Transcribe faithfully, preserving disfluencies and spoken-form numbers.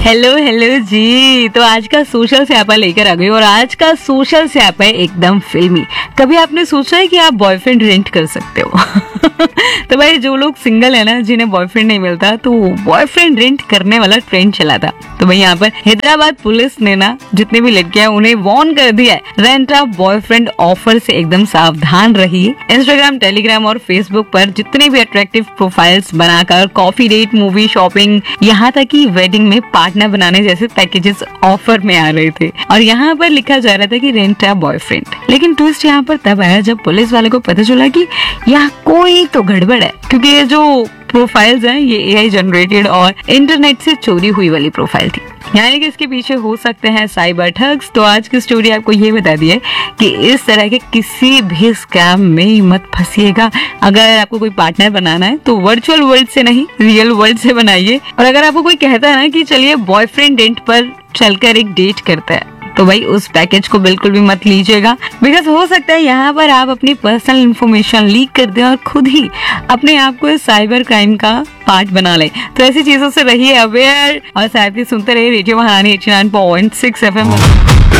Hello hello जी। तो आज का सोशल स्यापा लेकर आ गई और आज का सोशल स्यापा है एकदम फिल्मी। कभी आपने सोचा है कि आप बॉयफ्रेंड रेंट कर सकते हो? तो भाई जो लोग सिंगल है ना, जिन्हें बॉयफ्रेंड नहीं मिलता, तो बॉयफ्रेंड रेंट करने वाला ट्रेंड चला था। तो भाई यहाँ पर हैदराबाद पुलिस ने ना जितने भी लड़कियां उन्हें वार्न कर दिया है, रेंट अ बॉयफ्रेंड ऑफर से एकदम सावधान रहिए। इंस्टाग्राम, टेलीग्राम और फेसबुक पर जितने भी अट्रैक्टिव प्रोफाइल्स बनाकर कॉफी डेट, मूवी, शॉपिंग, यहाँ तक कि वेडिंग में पार्टनर बनाने जैसे पैकेजेस ऑफर में आ रहे थे और यहाँ पर लिखा जा रहा था कि रेंट अ बॉयफ्रेंड। लेकिन ट्विस्ट यहाँ पर तब आया जब पुलिस वाले को पता चला कि यहाँ कोई तो गड़बड़ है, क्योंकि ये जो प्रोफाइल्स हैं ये एआई जनरेटेड और इंटरनेट से चोरी हुई वाली प्रोफाइल थी। यानी कि इसके पीछे हो सकते हैं साइबर ठग्स। तो आज की स्टोरी आपको ये बता दी है कि इस तरह के किसी भी स्कैम में मत फंसिएगा। अगर आपको कोई पार्टनर बनाना है तो वर्चुअल वर्ल्ड से नहीं, रियल वर्ल्ड से बनाइए। और अगर आपको कोई कहता है ना कि चलिए बॉयफ्रेंड डेट पर चलकर एक डेट करता है, तो भाई उस पैकेज को बिल्कुल भी मत लीजिएगा। बिकॉज हो सकता है यहाँ पर आप अपनी पर्सनल इंफॉर्मेशन लीक कर दें और खुद ही अपने आप को साइबर क्राइम का पार्ट बना लें। तो ऐसी चीजों से रहिए अवेयर और साथ ही सुनते रहिए रेडियो महारानी eighty nine point six F M.